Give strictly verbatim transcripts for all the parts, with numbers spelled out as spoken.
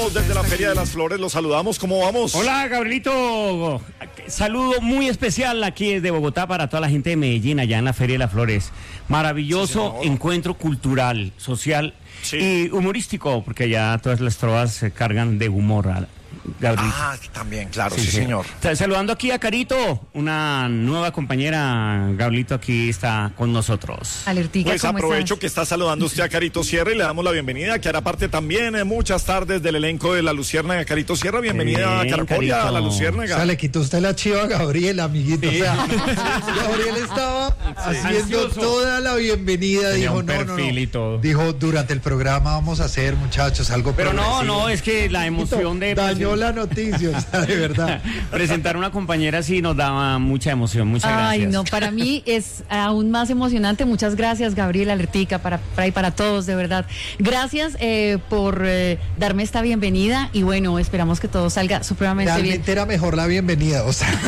estamos desde la Feria de las Flores, los saludamos, ¿cómo vamos? Hola, Gabrielito, saludo muy especial aquí desde Bogotá para toda la gente de Medellín, allá en la Feria de las Flores. Maravilloso sí, encuentro cultural, social sí. y humorístico, porque allá todas las trovas se cargan de humor. Gabriel. Ah, también, claro, sí, sí, sí, señor. Saludando aquí a Carito, una nueva compañera, Gabrielito, aquí está con nosotros. Alertica, pues ¿cómo aprovecho estás? que está saludando usted a Carito Sierra y le damos la bienvenida, que hará parte también en muchas tardes del elenco de La Luciérnaga. Carito Sierra, bienvenida a Caracolia, a La Luciérnaga. O sea, le quitó usted la chiva a Gabriel, amiguito. Sí. O sea, Gabriel estaba sí. haciendo Ansioso. toda la bienvenida. Tenía dijo, un no, no, no. Y todo. Dijo, durante el programa vamos a hacer, muchachos, algo Pero progresivo. no, no, es que la emoción de... Dañó la noticia, o sea, de verdad. Presentar a una compañera sí nos daba mucha emoción, muchas gracias. Ay, no, para mí es aún más emocionante. Muchas gracias, Gabriel, Alertica, para, para, y para todos, de verdad. Gracias eh, por eh, darme esta bienvenida y bueno, esperamos que todo salga supremamente bien. Realmente era mejor la bienvenida, o sea.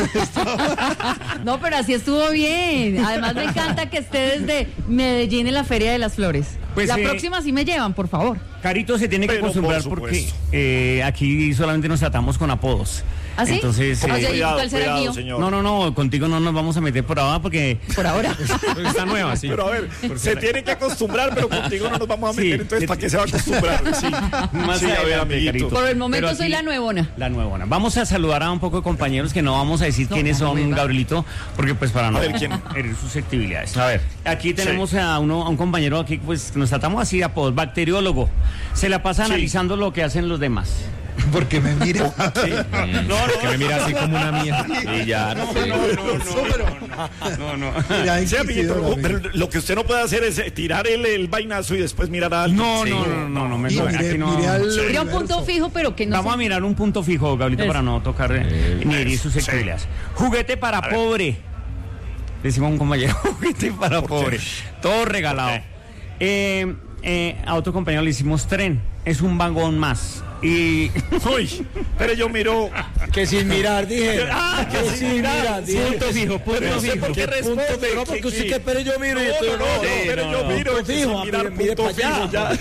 No, pero así estuvo bien. Además me encanta que esté desde Medellín en la Feria de las Flores. Pues, la eh, próxima sí me llevan, por favor. Carito se tiene que Pero acostumbrar por porque eh, aquí solamente nos tratamos con apodos. ¿Ah, sí? Entonces, eh, Oye, cuidado, ¿cuál será cuidado, el mío? Señor. No, no, no, contigo no nos vamos a meter por ahora porque... Por ahora. Está nueva, sí. Pero a ver, se tiene que acostumbrar, pero contigo no nos vamos a meter, sí, entonces, ¿para qué se va a acostumbrar? Sí, Más sí, a ver, amiguito. Por el momento aquí, soy la nuevona. La nuevona. Vamos a saludar a un poco de compañeros que no vamos a decir no, quiénes son, no Gabrielito, porque pues para no a ver, ¿quién? herir susceptibilidades. A ver, aquí tenemos sí. a, uno, a un compañero aquí, pues nos tratamos así de apodos, bacteriólogo. Se la pasa sí. analizando lo que hacen los demás. Porque me mira. Sí. No, no, que me mira así como una mía. Y ya, no, no, no, no, no, no. Mira, sí, amiguito, pero lo que usted no puede hacer es tirar el, el vainazo y después mirar a alguien. No, sí. no, no, no, no, me mire, aquí no. Mira un punto fijo, pero que no. Vamos sé. a mirar un punto fijo, Gabrielito, para no tocar eh, ni herir susceptibilidades. Sí. Juguete para pobre. Decimos a un compañero, juguete para pobre. Todo regalado. Eh, eh, a otro compañero le hicimos tren. Es un vagón más. Y. Uy, pero yo miro. Que sin mirar, dije. Ah, que, que sin mirar. mirar dije. Punto fijo, punto no fijo. Sé ¿Por qué responde? No, porque usted que pero yo miro. No, y no, no, no, sí, pero no, yo no. miro. Punto fijo, mirar, mire, punto mire fijo, ya.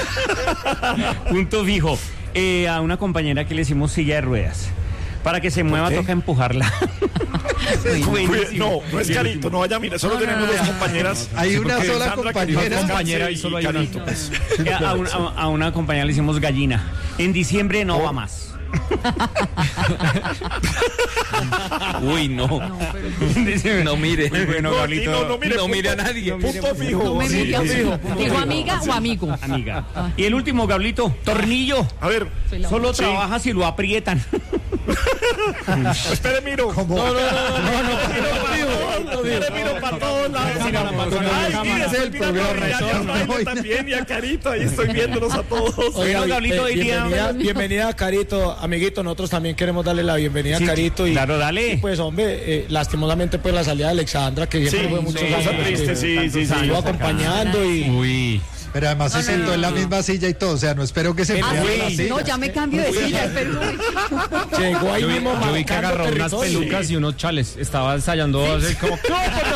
Punto fijo. Eh, a una compañera que le hicimos silla de ruedas. Para que se mueva toca empujarla. No, no es Carito, no vaya a mirar, solo no, tenemos no, no, dos compañeras. Hay una sola Sandra, compañera, compañera y solo hay Carito. Pues. A, un, a, a una compañera le hicimos gallina. En diciembre no oh. va más. Uy, no. No, pero... no mire. Muy bueno, no, Gablito. No, no, mire, no punto, mire a nadie. No mire, punto fijo. No me sí, mire, sí, fijo. ¿Dijo amiga o amigo? Amiga. Ah. Y el último, Gablito, tornillo. A ver. Solo sí. trabaja si lo aprietan. Espere, miro. ¿Cómo? No, no, no, no, no, no, Espere, miro para todos lados. Ay, mire, es el programa. También y a Carito, ahí estoy viéndolos a todos. Oiga, Gablito, hoy día. Bienvenida a Carito, amiguito. Nosotros también queremos darle la bienvenida a Carito. Claro, dale. Pues, hombre, eh, lastimosamente, pues la salida de Alexandra, que siempre sí, fue muchos sí, años. triste, sí, sí, sí. Estuvo acompañando y. Uy. Pero además no, se sentó no, no, en la no. misma silla y todo, o sea, no espero que se ah, sí. No, ya me cambio de silla, pero... Llegó ahí mismo, yo vi que agarró unas pelucas y unos chales, estaba ensayando ¿sí? así como...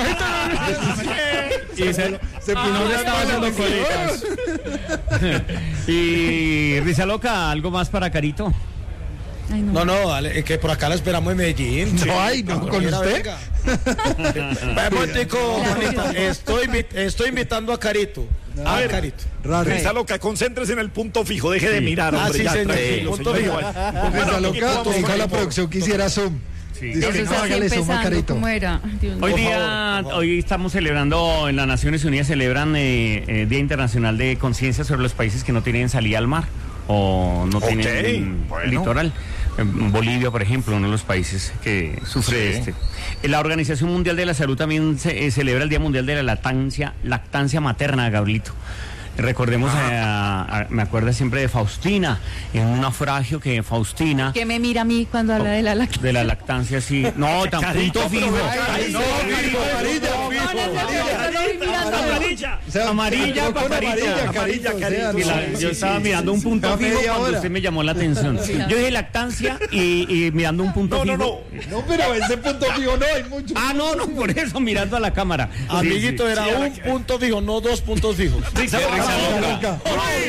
y se, se ah, no estaba haciendo colitas. Y Risa Loca, ¿algo más para Carito? Ay, no, no, no dale, que por acá la esperamos en Medellín. No, sí, ay, no, con usted. Vamos, chico, estoy, estoy invitando a Carito. A ver, Carito. Risa Loca, concéntrese en el punto fijo, deje sí. de mirar, hombre, ah, sí, ya, señor, tranquilo, punto fijo. Risa Loca, te dijo la producción que hiciera Zoom. Sí. Eso es así empezando, ¿cómo era? Dios hoy día, hoy estamos celebrando, en las Naciones Unidas celebran eh, eh, Día Internacional de Conciencia sobre los países que no tienen salida al mar o no okay. tienen bueno. litoral. Bolivia, por ejemplo, uno de los países que sufre sí. este. La Organización Mundial de la Salud también se, eh, celebra el Día Mundial de la Lactancia, lactancia materna, Gabrielito. Recordemos, ah. a, a, me acuerdo siempre de Faustina, en un naufragio que Faustina... Que me mira a mí cuando habla de la lactancia. De la lactancia, sí. No, tan punto fijo. Ay, no, Carito, Amarilla. O sea, amarilla, amarilla, amarilla, Carito. Sí, la, yo estaba mirando un punto fijo cuando usted me llamó la atención. Yo dije lactancia y, y mirando un punto no, fijo. No, no, no. pero ese punto fijo no hay mucho. Ah, no, no, por eso, mirando a la cámara. Amiguito, sí, sí. era sí, un la... punto fijo, no dos puntos fijos. Risa loca.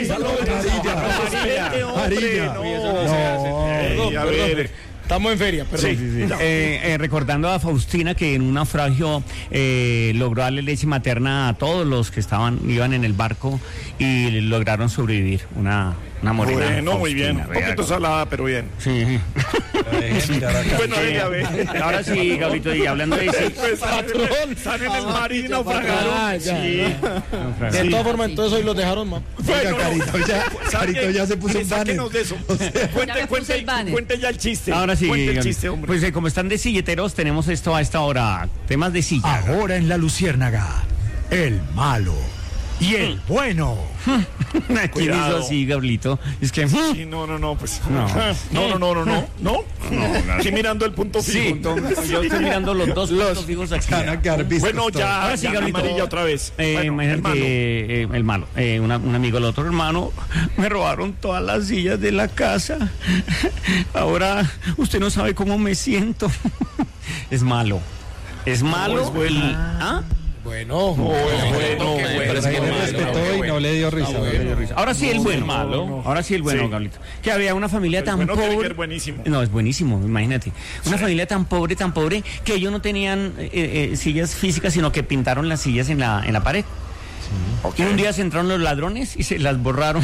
Amarilla. No, a ver. Estamos en feria, perdón. Sí, sí, sí. Eh, eh, recordando a Faustina que en un naufragio eh, logró darle leche materna a todos los que estaban iban en el barco y lograron sobrevivir. Una, una morena. Bueno, Faustina, muy bien. Un poquito salada, pero bien. Sí. Bueno, a ver. Ahora sí, Gabrito, y hablando de eso. Pues, patrón, salen el mar y naufragaron. Ah, ya, sí. Ya. De todas formas, entonces hoy los dejaron más. Bueno, Carito ya, Carito ya se puso un banner. De eso. O sea, cuente, cuente, cuente ya el chiste. Ahora sí, cuente el chiste, hombre. Pues eh, como están de silleteros, tenemos esto a esta hora. Temas de silla. Ahora en La Luciérnaga, el malo y el bueno. ¿Quién hizo así, Gablito? Es que... Sí, no, no, no, pues... No, no, no, no, no, no. Aquí mirando el punto fijo. Sí, entonces, yo estoy mirando los dos los puntos fijos aquí. Bueno, ya, ahora sí, ya amarilla otra vez. Eh, bueno, imagínate, el malo. Eh, el malo. Eh, una, un amigo, el otro hermano, me robaron todas las sillas de la casa. Ahora, usted no sabe cómo me siento. Es malo. Es malo. No, es bueno. Y, ¿ah? Bueno, oh, bueno, bueno, pero es que le respetó y no le dio risa. Ahora sí el bueno. Malo. Ahora sí el bueno, sí. Gablito. Que había una familia el tan bueno pobre. Que es buenísimo. No, es buenísimo, imagínate. Una sí. familia tan pobre, tan pobre, que ellos no tenían eh, eh, sillas físicas, sino que pintaron las sillas en la, en la pared. Sí. Okay. Y un día se entraron los ladrones y se las borraron.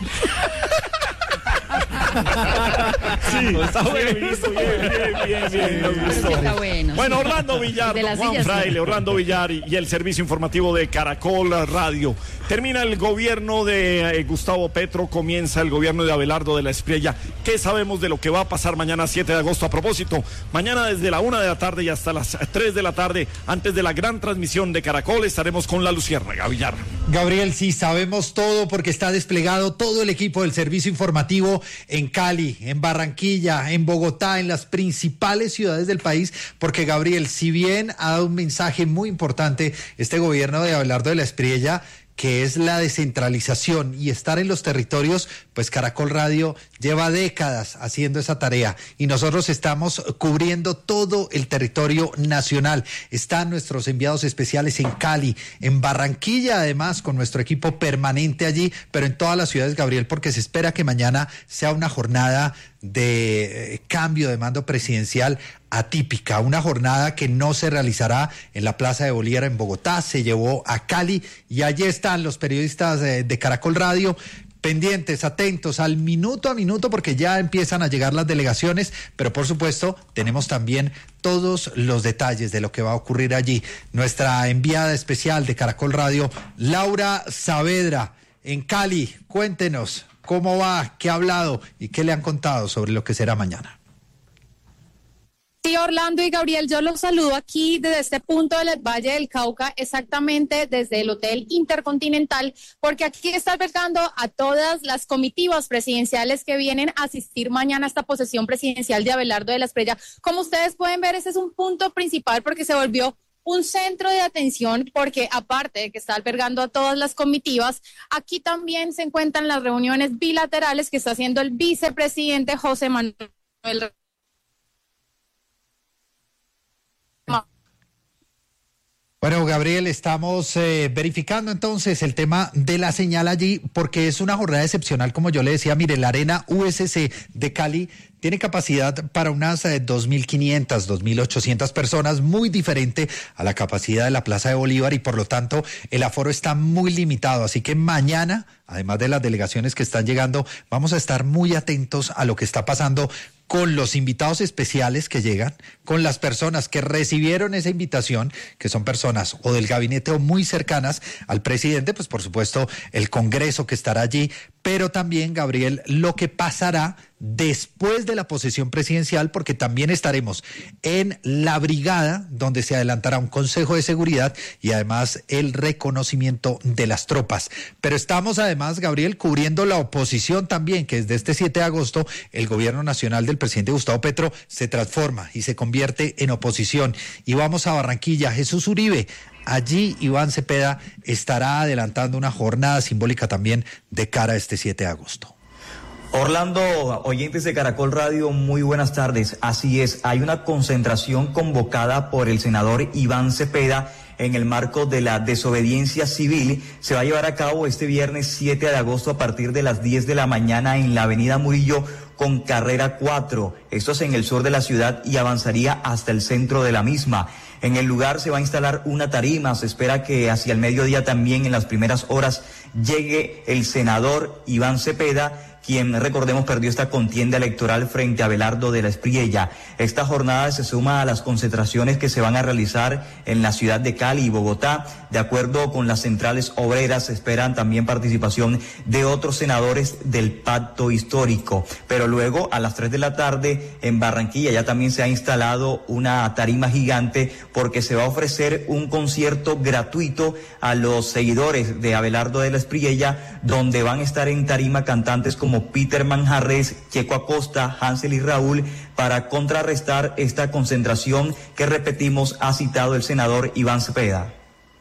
Sí, está bueno. Bien, bien, bien, bien, nos gustó. Está bueno. Bueno, Orlando Villar, don Juan Fraile, Orlando Villar y, y el servicio informativo de Caracol Radio. Termina el gobierno de eh, Gustavo Petro, comienza el gobierno de Abelardo de la Espriella. ¿Qué sabemos de lo que va a pasar mañana siete de agosto? A propósito, mañana desde la una de la tarde y hasta las tres de la tarde, antes de la gran transmisión de Caracol, estaremos con La Luciérnaga, Villar. Gabriel, sí, sabemos todo porque está desplegado todo el equipo del servicio informativo en Cali, en Barranquilla, en Bogotá, en las principales ciudades del país, porque Gabriel, si bien ha dado un mensaje muy importante este gobierno de Abelardo de la Espriella, que es la descentralización y estar en los territorios, pues Caracol Radio lleva décadas haciendo esa tarea y nosotros estamos cubriendo todo el territorio nacional. Están nuestros enviados especiales en Cali, en Barranquilla, además, con nuestro equipo permanente allí, pero en todas las ciudades, Gabriel, porque se espera que mañana sea una jornada de eh, cambio de mando presidencial atípica, una jornada que no se realizará en la Plaza de Bolívar en Bogotá, se llevó a Cali y allí están los periodistas de, de Caracol Radio pendientes, atentos al minuto a minuto porque ya empiezan a llegar las delegaciones, pero por supuesto tenemos también todos los detalles de lo que va a ocurrir allí. Nuestra enviada especial de Caracol Radio, Laura Saavedra, en Cali, cuéntenos cómo va, qué ha hablado y qué le han contado sobre lo que será mañana. Sí, Orlando y Gabriel, yo los saludo aquí desde este punto del Valle del Cauca, exactamente desde el Hotel Intercontinental, porque aquí está albergando a todas las comitivas presidenciales que vienen a asistir mañana a esta posesión presidencial de Abelardo de la Espriella. Como ustedes pueden ver, ese es un punto principal porque se volvió un centro de atención, porque aparte de que está albergando a todas las comitivas, aquí también se encuentran las reuniones bilaterales que está haciendo el vicepresidente José Manuel. Bueno, Gabriel, estamos eh, verificando entonces el tema de la señal allí, porque es una jornada excepcional, como yo le decía. Mire, la Arena U S C de Cali tiene capacidad para unas eh, dos mil quinientas, dos mil ochocientas personas, muy diferente a la capacidad de la Plaza de Bolívar y por lo tanto el aforo está muy limitado. Así que mañana, además de las delegaciones que están llegando, vamos a estar muy atentos a lo que está pasando con los invitados especiales que llegan, con las personas que recibieron esa invitación, que son personas o del gabinete o muy cercanas al presidente, pues por supuesto el Congreso que estará allí, pero también, Gabriel, lo que pasará después de la posesión presidencial, porque también estaremos en la brigada, donde se adelantará un consejo de seguridad y además el reconocimiento de las tropas. Pero estamos además, Gabriel, cubriendo la oposición también, que desde este siete de agosto el gobierno nacional del presidente Gustavo Petro se transforma y se convierte en oposición. Y vamos a Barranquilla. Jesús Uribe, Allí Iván Cepeda estará adelantando una jornada simbólica también de cara a este siete de agosto. Orlando, oyentes de Caracol Radio, muy buenas tardes. Así es, hay una concentración convocada por el senador Iván Cepeda en el marco de la desobediencia civil. Se va a llevar a cabo este viernes siete de agosto a partir de las diez de la mañana en la avenida Murillo con carrera cuatro. Esto es en el sur de la ciudad y avanzaría hasta el centro de la misma. En el lugar se va a instalar una tarima. Se espera que hacia el mediodía también, en las primeras horas, llegue el senador Iván Cepeda, quien, recordemos, perdió esta contienda electoral frente a Abelardo de la Espriella. Esta jornada se suma a las concentraciones que se van a realizar en la ciudad de Cali y Bogotá. De acuerdo con las centrales obreras, se esperan también participación de otros senadores del pacto histórico. Pero luego, a las tres de la tarde, en Barranquilla ya también se ha instalado una tarima gigante porque se va a ofrecer un concierto gratuito a los seguidores de Abelardo de la Espriella, donde van a estar en tarima cantantes como como Peter Manjarres, Checo Acosta, Hansel y Raúl, para contrarrestar esta concentración que, repetimos, ha citado el senador Iván Cepeda.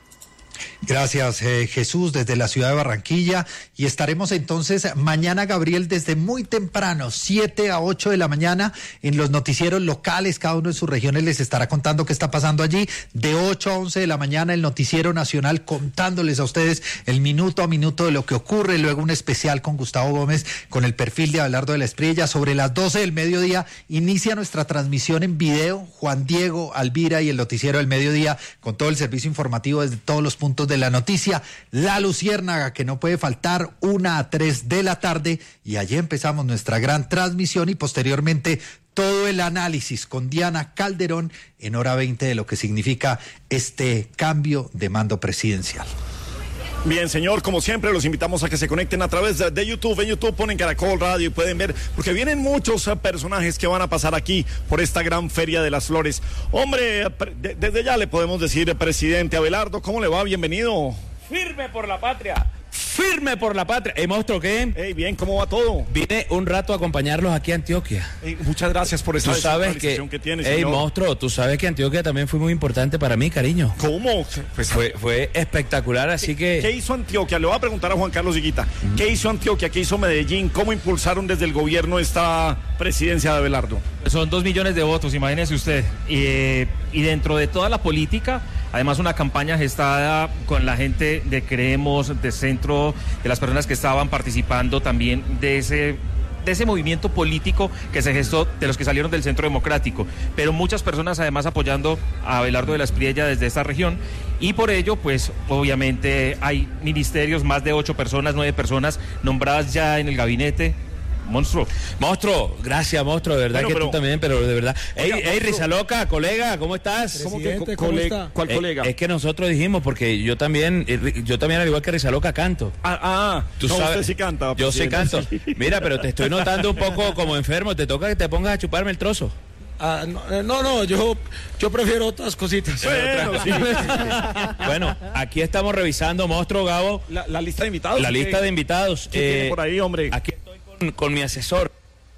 Gracias, eh, Jesús, desde la ciudad de Barranquilla. Y estaremos entonces mañana, Gabriel, desde muy temprano, siete a ocho de la mañana, en los noticieros locales. Cada uno de sus regiones les estará contando qué está pasando allí. De ocho a once de la mañana, el noticiero nacional contándoles a ustedes el minuto a minuto de lo que ocurre. Luego un especial con Gustavo Gómez, con el perfil de Abelardo de la Espriella. Sobre las doce del mediodía inicia nuestra transmisión en video. Juan Diego, Alvira y el noticiero del mediodía, con todo el servicio informativo desde todos los puntos de la noticia. La Luciérnaga, que no puede faltar, una a tres de la tarde, y allí empezamos nuestra gran transmisión y posteriormente todo el análisis con Diana Calderón en hora veinte de lo que significa este cambio de mando presidencial. Bien, señor, como siempre, los invitamos a que se conecten a través de, de YouTube. En YouTube ponen Caracol Radio y pueden ver, porque vienen muchos uh, personajes que van a pasar aquí por esta gran Feria de las Flores. Hombre, pre- de, desde ya le podemos decir, presidente Abelardo, ¿cómo le va? Bienvenido. Firme por la patria. Firme por la patria. ¿Eh, monstruo, qué? Hey, bien, ¿cómo va todo? Vine un rato a acompañarlos aquí a Antioquia. Hey, muchas gracias por esa descentralización que, que tienes, hey, señor. monstruo, tú sabes que Antioquia también fue muy importante para mí, cariño. ¿Cómo? Pues fue, fue espectacular, así que... ¿Qué hizo Antioquia? Le voy a preguntar a Juan Carlos Higuita. Uh-huh. ¿Qué hizo Antioquia? ¿Qué hizo Medellín? ¿Cómo impulsaron desde el gobierno esta presidencia de Abelardo? Son dos millones de votos, imagínese usted. Y, y dentro de toda la política, además una campaña gestada con la gente de Creemos, de Centro, de las personas que estaban participando también de ese... de ese movimiento político que se gestó, de los que salieron del Centro Democrático, pero muchas personas además apoyando a Abelardo de la Espriella desde esta región, y por ello pues obviamente hay ministerios, más de ocho personas, nueve personas nombradas ya en el gabinete. Monstruo. Monstruo, gracias, monstruo, de verdad bueno, que pero, tú también, pero de verdad. Ey, ey, Rizaloca, colega, ¿cómo estás? ¿Cómo que, co- ¿cómo está? ¿Cuál eh, colega? Es que nosotros dijimos, porque yo también, yo también al igual que Rizaloca canto. Ah, ah, tú no, sabes. Usted sí canta. Yo sí canto. Mira, pero te estoy notando un poco como enfermo, te toca que te pongas a chuparme el trozo. Ah, no, no, no, yo, yo prefiero otras cositas. Bueno, sí. Bueno, aquí estamos revisando, monstruo, Gabo. La, la lista de invitados. La lista de invitados. ¿Qué eh, tiene por ahí, hombre? Aquí estoy con, con mi asesor.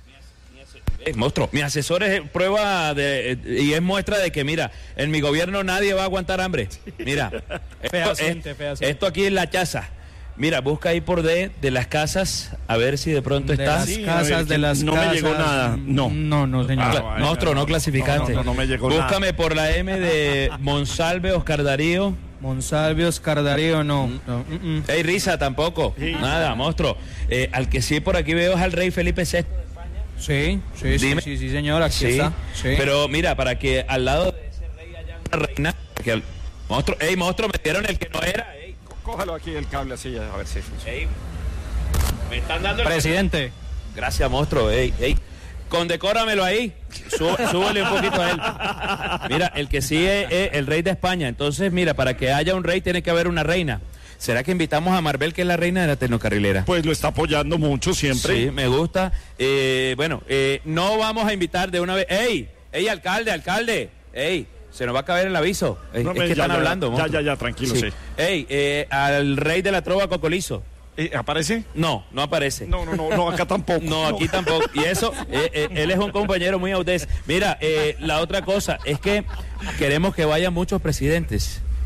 Eh, monstruo, mi asesor es prueba de, y es muestra de que, mira, en mi gobierno nadie va a aguantar hambre. Mira, esto, gente, es, esto aquí es la chaza. Mira, busca ahí por D de las casas, a ver si de pronto de está. Las sí, casas, ver, de las no casas. No me llegó nada, no. No, no, señor. Ah, bueno, monstruo, no clasificante. No, no, no, no me llegó Búscame nada. por la M de Monsalve, Oscar Darío. Monsalve, Oscar Darío, no. no. Mm-mm. Ey, Risa, tampoco. Sí. Nada, monstruo. Eh, al que sí por aquí veo es al rey Felipe sexto. Sí, sí, sí, sí, sí, señor, aquí sí, está. Sí. Pero mira, para que al lado de ese rey haya una reina, que al... monstruo, ey, monstruo, metieron el que no era, ey. Cójalo aquí el cable así, a ver si ey, me están dando el... Presidente. Gracias, monstruo, ey, ey. Condecóramelo ahí, Sú, súbele un poquito a él. Mira, el que sí es, es el rey de España, entonces mira, para que haya un rey tiene que haber una reina. ¿Será que invitamos a Maribel, que es la reina de la tecnocarrilera? Pues lo está apoyando mucho siempre. Sí, me gusta. Eh, bueno, eh, no vamos a invitar de una vez. ¡Ey! ¡Ey, alcalde, alcalde! ¡Ey! Se nos va a caber el aviso. Ey, no, es que ya, están ya, hablando. Ya, ya, ya, tranquilo, sí. sí. ¡Ey! Eh, al rey de la trova, Cocolizo. ¿Eh, ¿Aparece? No, no aparece. No, no, no, no, acá tampoco. No, aquí no. tampoco. Y eso, eh, eh, él es un compañero muy audaz. Mira, eh, la otra cosa es que queremos que vayan muchos presidentes.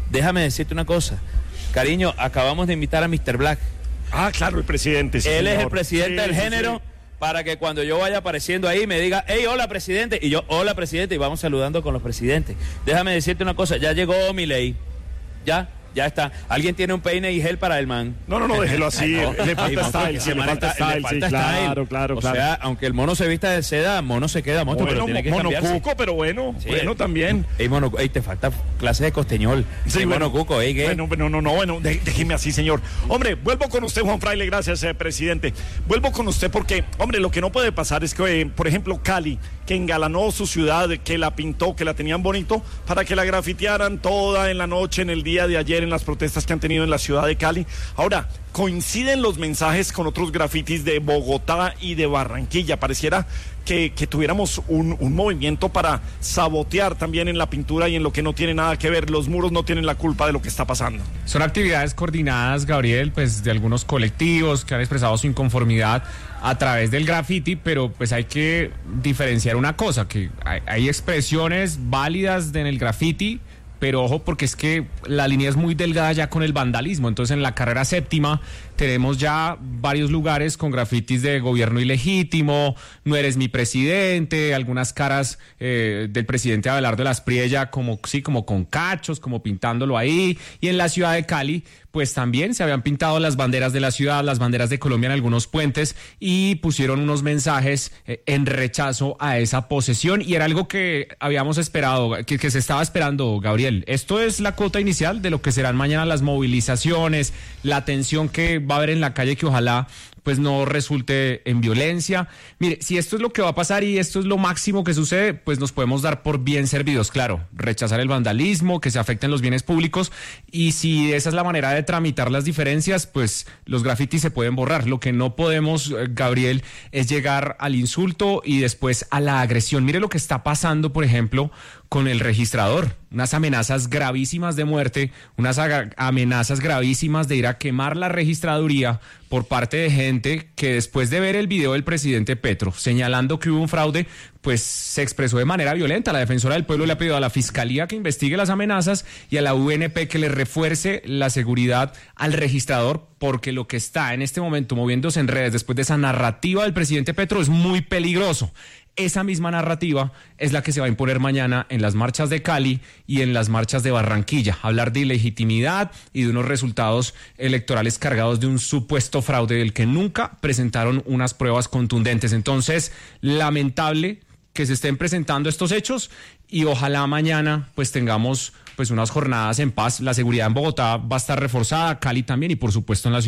déjame decirte una cosa. Cariño, acabamos de invitar a mister Black. Ah, claro, el presidente. Sí, Él señor. es el presidente sí, del sí, género, sí. para que cuando yo vaya apareciendo ahí me diga, hey, hola, presidente. Y yo, hola, presidente, y vamos saludando con los presidentes. Déjame decirte una cosa, ya llegó Milei. Ya. Ya está. ¿Alguien tiene un peine y gel para el man? No, no, no, déjelo así. No, le falta style, sí, le falta style, sí, claro, claro, o claro. O sea, aunque el mono se vista de seda, mono se queda moto, bueno, pero tiene que mono cambiarse. cuco, pero bueno, Sí, bueno eh. también. Ey, mono, ey, te falta clase de costeñol. Sí, Ey, bueno, mono cuco, ey, ¿qué? Bueno, no, no, no, bueno, de, déjeme así, señor. Hombre, vuelvo con usted, Juan Fraile, gracias, eh, presidente. Vuelvo con usted porque, hombre, lo que no puede pasar es que, eh, por ejemplo, Cali, que engalanó su ciudad, que la pintó, que la tenían bonito, para que la grafitearan toda en la noche, en el día de ayer, en las protestas que han tenido en la ciudad de Cali. Ahora, coinciden los mensajes con otros grafitis de Bogotá y de Barranquilla. Pareciera que, que tuviéramos un, un movimiento para sabotear también en la pintura y en lo que no tiene nada que ver. Los muros no tienen la culpa de lo que está pasando. Son actividades coordinadas, Gabriel, pues de algunos colectivos que han expresado su inconformidad a través del graffiti, pero pues hay que diferenciar una cosa, que hay, hay expresiones válidas en el graffiti, pero ojo porque es que la línea es muy delgada ya con el vandalismo. Entonces en la carrera séptima tenemos ya varios lugares con grafitis de gobierno ilegítimo, no eres mi presidente, algunas caras eh, del presidente Abelardo de la Espriella como, sí, como con cachos, como pintándolo ahí. Y en la ciudad de Cali pues también se habían pintado las banderas de la ciudad, las banderas de Colombia en algunos puentes y pusieron unos mensajes eh, en rechazo a esa posesión, y era algo que habíamos esperado, que, que se estaba esperando, Gabriel. Esto es la cuota inicial de lo que serán mañana las movilizaciones, la tensión que va a haber en la calle, que ojalá pues no resulte en violencia. Mire, si esto es lo que va a pasar y esto es lo máximo que sucede, pues nos podemos dar por bien servidos, claro, rechazar el vandalismo, que se afecten los bienes públicos, y si esa es la manera de tramitar las diferencias, pues los grafitis se pueden borrar. Lo que no podemos, Gabriel, es llegar al insulto y después a la agresión. Mire lo que está pasando, por ejemplo, con el registrador, unas amenazas gravísimas de muerte, unas amenazas gravísimas de ir a quemar la registraduría por parte de gente que después de ver el video del presidente Petro señalando que hubo un fraude, pues se expresó de manera violenta. La defensora del pueblo le ha pedido a la Fiscalía que investigue las amenazas y a la U N P que le refuerce la seguridad al registrador, porque lo que está en este momento moviéndose en redes después de esa narrativa del presidente Petro es muy peligroso. Esa misma narrativa es la que se va a imponer mañana en las marchas de Cali y en las marchas de Barranquilla. Hablar de ilegitimidad y de unos resultados electorales cargados de un supuesto fraude del que nunca presentaron unas pruebas contundentes. Entonces, lamentable que se estén presentando estos hechos y ojalá mañana pues tengamos pues unas jornadas en paz. La seguridad en Bogotá va a estar reforzada, Cali también, y por supuesto en la ciudad.